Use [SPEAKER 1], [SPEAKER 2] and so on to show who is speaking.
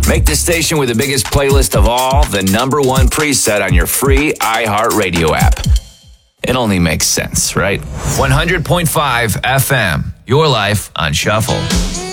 [SPEAKER 1] Make the station with the biggest playlist of all the number one preset on your free iHeartRadio app. It only makes sense, right? 100.5 FM, your life on Shuffle.